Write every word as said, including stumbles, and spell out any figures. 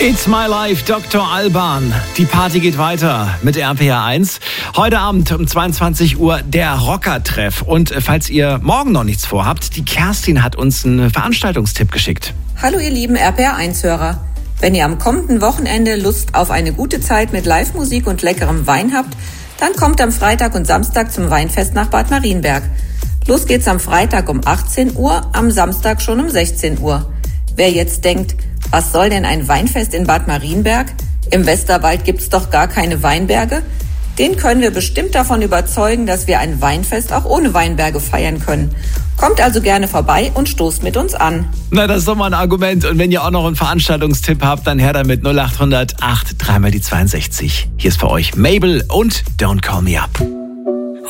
It's My Life, Doktor Alban. Die Party geht weiter mit R P R eins. Heute Abend um zweiundzwanzig Uhr der Rocker-Treff. Und falls ihr morgen noch nichts vorhabt, die Kerstin hat uns einen Veranstaltungstipp geschickt. Hallo ihr lieben R P R eins-Hörer. Wenn ihr am kommenden Wochenende Lust auf eine gute Zeit mit Live-Musik und leckerem Wein habt, dann kommt am Freitag und Samstag zum Weinfest nach Bad Marienberg. Los geht's am Freitag um achtzehn Uhr, am Samstag schon um sechzehn Uhr. Wer jetzt denkt, was soll denn ein Weinfest in Bad Marienberg? Im Westerwald gibt's doch gar keine Weinberge. Den können wir bestimmt davon überzeugen, dass wir ein Weinfest auch ohne Weinberge feiern können. Kommt also gerne vorbei und stoßt mit uns an. Na, das ist doch mal ein Argument. Und wenn ihr auch noch einen Veranstaltungstipp habt, dann her damit null acht hundert acht, dreimal die zweiundsechzig. Hier ist für euch Mabel und Don't Call Me Up.